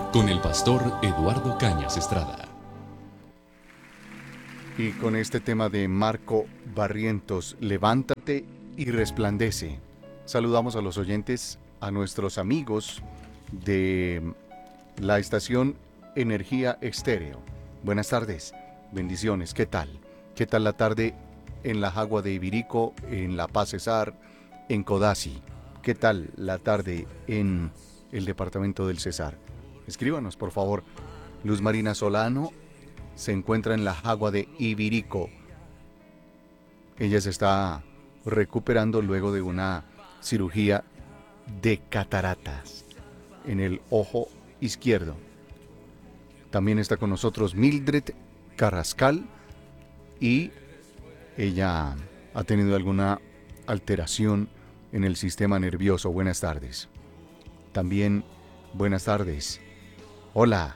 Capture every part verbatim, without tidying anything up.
con el pastor Eduardo Cañas Estrada. Y con este tema de Marco Barrientos, levántate y resplandece. Saludamos a los oyentes, a nuestros amigos de la estación Energía Estéreo. Buenas tardes, bendiciones, ¿qué tal? ¿Qué tal la tarde en la Jagua de Ibirico, en La Paz Cesar, en Codazzi? ¿Qué tal la tarde en el departamento del Cesar? Escríbanos, por favor. Luz Marina Solano se encuentra en la Jagua de Ibirico. Ella se está recuperando luego de una cirugía de cataratas en el ojo izquierdo. También está con nosotros Mildred Carrascal y ella ha tenido alguna alteración en el sistema nervioso. Buenas tardes. También buenas tardes. Hola.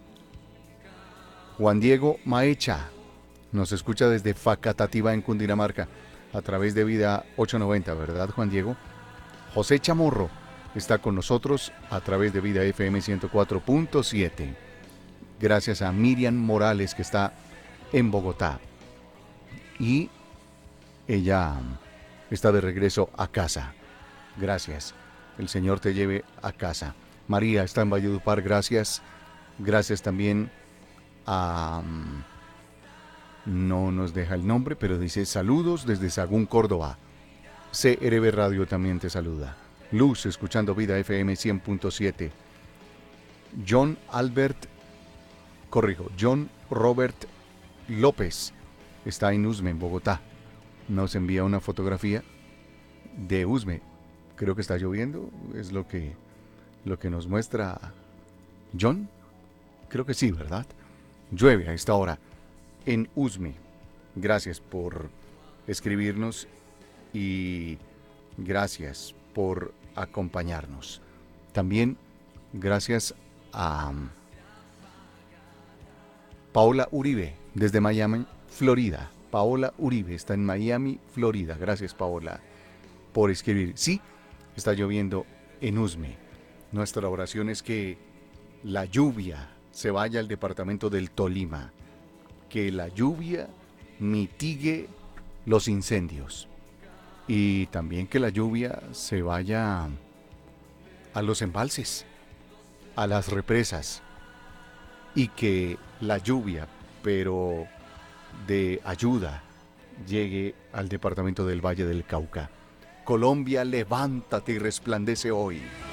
Juan Diego Maecha nos escucha desde Facatativá en Cundinamarca a través de Vida ochocientos noventa, ¿verdad, Juan Diego? José Chamorro está con nosotros a través de Vida F M ciento cuatro punto siete. Gracias a Miriam Morales, que está en Bogotá. Y ella está de regreso a casa. Gracias. El Señor te lleve a casa. María está en Valledupar, gracias. Gracias también a... no nos deja el nombre, pero dice saludos desde Sagún, Córdoba. C R B Radio también te saluda. Luz, escuchando Vida F M cien punto siete. John Albert, corrijo, John Robert López está en Usme, en Bogotá. Nos envía una fotografía de Usme. Creo que está lloviendo, es lo que, lo que nos muestra John. Creo que sí, ¿verdad? Llueve a esta hora en Usme. Gracias por escribirnos y gracias por acompañarnos. También gracias a Paola Uribe desde Miami, Florida. Paola Uribe está en Miami, Florida. Gracias, Paola, por escribir. Sí, está lloviendo en Usme. Nuestra oración es que la lluvia se vaya al departamento del Tolima, que la lluvia mitigue los incendios y también que la lluvia se vaya a los embalses, a las represas, y que la lluvia, pero de ayuda, llegue al departamento del Valle del Cauca. Colombia, levántate y resplandece hoy.